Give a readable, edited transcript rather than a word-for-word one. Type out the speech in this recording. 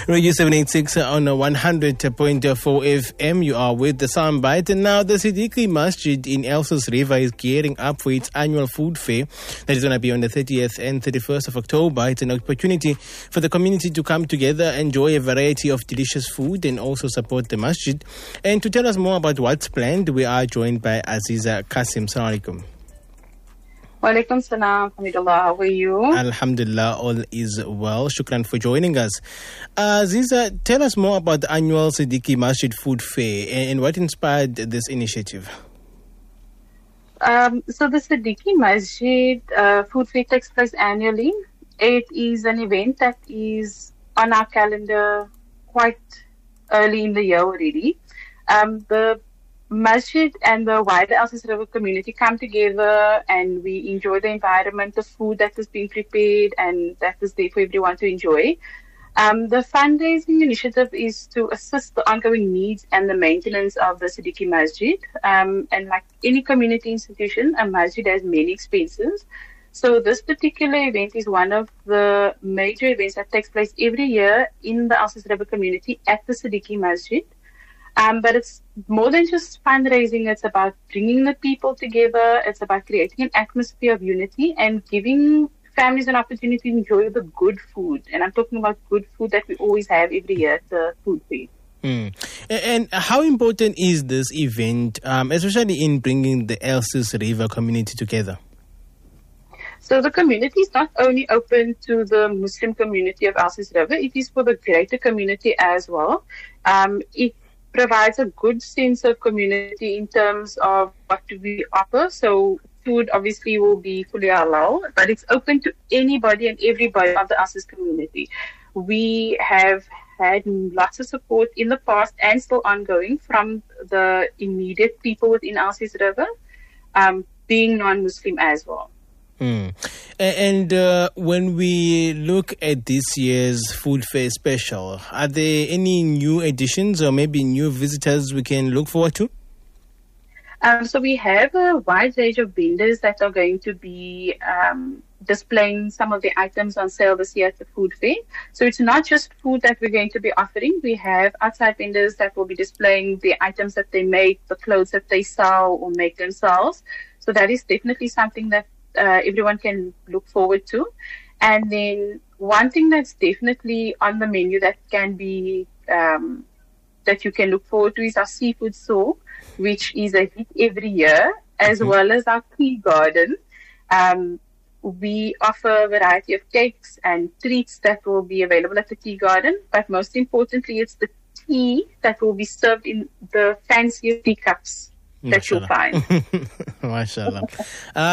Radio 786 on 100.4 FM. You are with the Soundbite. And now the Siddiqui Masjid in Elsa's River is gearing up for its annual food fair that is going to be on the 30th and 31st of October. It's an opportunity for the community to come together, enjoy a variety of delicious food and also support the masjid. And to tell us more about what's planned, we are joined by Aziza Kasim. Assalamu alaikum. Walaikum salam, Hamidullah. How are you? Alhamdulillah, all is well. Shukran for joining us. Aziza, tell us more about the annual Siddiqui Masjid Food Fair and what inspired this initiative. So the Siddiqui Masjid Food Fair takes place annually. It is an event that is on our calendar quite early in the year already. The Masjid and the wider Elsa's River community come together and we enjoy the environment, the food that is being prepared and that is there for everyone to enjoy. The fundraising initiative is to assist the ongoing needs and the maintenance of the Siddiqui Masjid. And like any community institution, a masjid has many expenses. So this particular event is one of the major events that takes place every year in the Elsa's River community at the Siddiqui Masjid. But it's more than just fundraising. It's about bringing the people together. It's about creating an atmosphere of unity and giving families an opportunity to enjoy the good food. And I'm talking about good food that we always have every year at the food fair. And how important is this event, especially in bringing the Elsa's River community together? So the community is not only open to the Muslim community of Elsa's River, it is for the greater community as well. It provides a good sense of community in terms of what do we offer. So food obviously will be fully halal, but it's open to anybody and everybody of the Elsa's community. We have had lots of support in the past and still ongoing from the immediate people within Elsa's River, being non-Muslim as well. And when we look at this year's Food Fair special, are there any new additions or maybe new visitors we can look forward to? So we have a wide range of vendors that are going to be displaying some of the items on sale this year at the Food Fair. So it's not just food that we're going to be offering. We have outside vendors that will be displaying the items that they make, the clothes that they sell or make themselves. So that is definitely something that everyone can look forward to. And then one thing that's definitely on the menu that can be that you can look forward to is our seafood store, which is a hit every year, as well as our tea garden. We offer a variety of cakes and treats that will be available at the tea garden, but most importantly it's the tea that will be served in the fanciest teacups that you'll find. MashaAllah.